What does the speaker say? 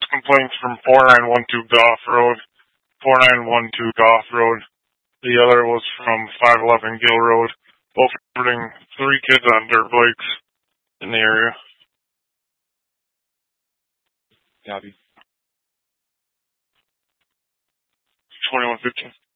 complaints from 4912 Goff Road, 4912 Goff Road. The other was from 511 Gill Road, both reporting 3 kids on dirt bikes in the area. Copy. 2115.